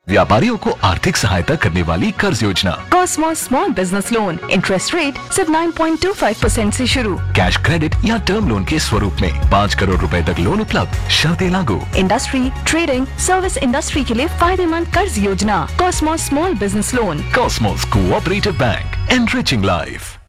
व्यापारियों को आर्थिक सहायता करने वाली कर्ज योजना। Cosmos small business loan, interest rate सिर्फ 9.25% से शुरू। कैश क्रेडिट या टर्म लोन के स्वरूप में 5 करोड़ रुपए तक लोन उपलब्ध, शर्तें लागू। इंडस्ट्री, ट्रेडिंग, सर्विस इंडस्ट्री के लिए फायदेमंद कर्ज योजना। Cosmos small business loan. Cosmos cooperative bank, enriching life.